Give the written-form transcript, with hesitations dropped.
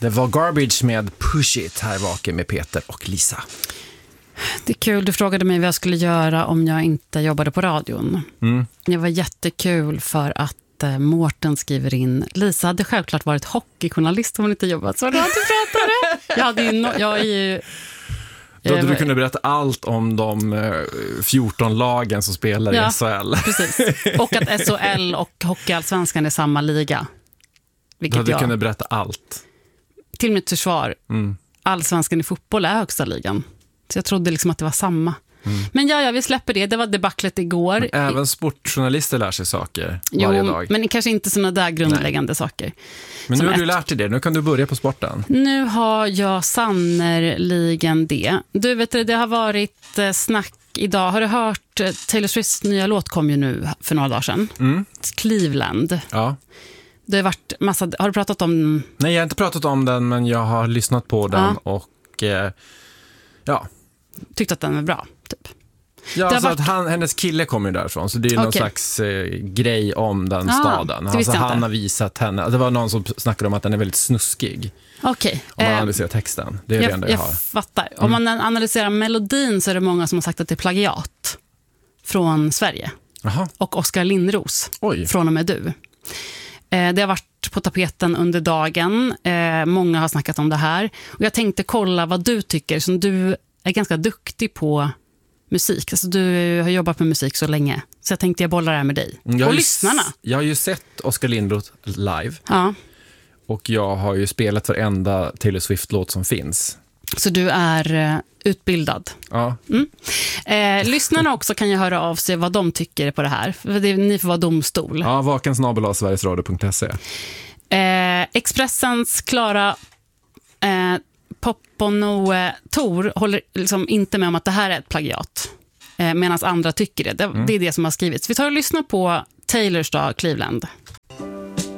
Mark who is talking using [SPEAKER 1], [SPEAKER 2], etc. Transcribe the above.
[SPEAKER 1] Det var Garbage med Push It här vaken med Peter och Lisa.
[SPEAKER 2] Det är kul, du frågade mig vad jag skulle göra om jag inte jobbade på radion. Det var jättekul för att Mårten skriver in: Lisa hade självklart varit hockeyjournalist om hon inte jobbat som radiopratare. Jag är ju...
[SPEAKER 1] Då hade du kunnat berätta allt om de 14 lagen som spelar i SHL.
[SPEAKER 2] Precis. Och att SHL och Hockeyallsvenskan är samma liga.
[SPEAKER 1] Då hade du kunnat berätta allt.
[SPEAKER 2] Till mitt försvar. Allsvenskan i fotboll är högsta ligan. Så jag trodde liksom att det var samma. Men vi släpper det. Det var debaclet igår.
[SPEAKER 1] Men även sportjournalister lär sig saker varje dag.
[SPEAKER 2] Men kanske inte såna där grundläggande saker.
[SPEAKER 1] Men nu har du lärt dig det. Nu kan du börja på sporten.
[SPEAKER 2] Nu har jag sannerligen det. Du vet det har varit snack idag. Har du hört Taylor Swifts nya låt kom ju nu för några dagar sedan. Cleveland.
[SPEAKER 1] Ja.
[SPEAKER 2] Det har varit massa... Har du pratat om...
[SPEAKER 1] Nej, jag har inte pratat om den, men jag har lyssnat på den och
[SPEAKER 2] tyckte att den är bra, typ.
[SPEAKER 1] Ja, så att hennes kille kommer ju därifrån, så det är ju någon slags grej om den staden. Alltså, han har visat henne. Det var någon som snackade om att den är väldigt snuskig.
[SPEAKER 2] Okej.
[SPEAKER 1] Om man analyserar texten. Det är det enda jag har.
[SPEAKER 2] Jag fattar. Om man analyserar melodin så är det många som har sagt att det är plagiat från Sverige.
[SPEAKER 1] Aha.
[SPEAKER 2] Och Oskar Lindros.
[SPEAKER 1] Oj.
[SPEAKER 2] Från och med du. Det har varit på tapeten under dagen. Många har snackat om det här. Och jag tänkte kolla vad du tycker, som du är ganska duktig på musik. Alltså du har jobbat med musik så länge. Så jag tänkte jag bollar det här med dig. Och lyssnarna. Jag
[SPEAKER 1] har ju sett Oskar Lindros live.
[SPEAKER 2] Ja.
[SPEAKER 1] Och jag har ju spelat varenda Taylor Swift-låt som finns.
[SPEAKER 2] Så du är utbildad.
[SPEAKER 1] Ja.
[SPEAKER 2] Lyssnarna också kan ju höra av sig vad de tycker på det här. För ni får vara domstol.
[SPEAKER 1] Ja, vakensnabel@sverigesradio.se.
[SPEAKER 2] Expressens Klara Popponoe Tor håller liksom inte med om att det här är ett plagiat. Medan andra tycker det. Det är det som har skrivits. Vi tar och lyssnar på Taylors dag Cleveland.